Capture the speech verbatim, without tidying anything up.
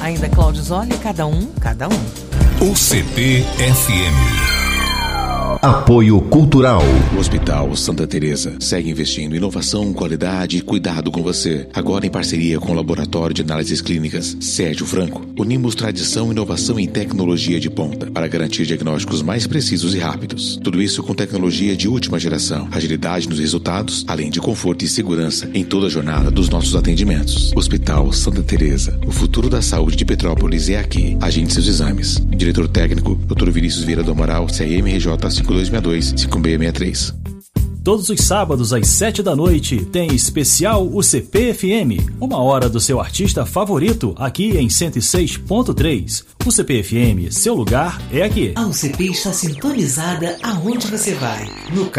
Ainda Cláudio Zoli, cada um, cada um. O C P F M. Apoio Cultural. O Hospital Santa Teresa segue investindo em inovação, qualidade e cuidado com você. Agora em parceria com o Laboratório de Análises Clínicas Sérgio Franco, unimos tradição e inovação em tecnologia de ponta para garantir diagnósticos mais precisos e rápidos. Tudo isso com tecnologia de última geração, agilidade nos resultados, além de conforto e segurança em toda a jornada dos nossos atendimentos. Hospital Santa Teresa. O futuro da saúde de Petrópolis é aqui. Agende seus exames. Diretor técnico, doutor Vinícius Vieira do Amaral, C M R J cinco dois seis dois, cinco seis seis três. Todos os sábados às sete da noite tem especial U C P F M, uma hora do seu artista favorito aqui em cento e seis ponto três. U C P F M, seu lugar é aqui. A U C P está sintonizada aonde você vai. No carro.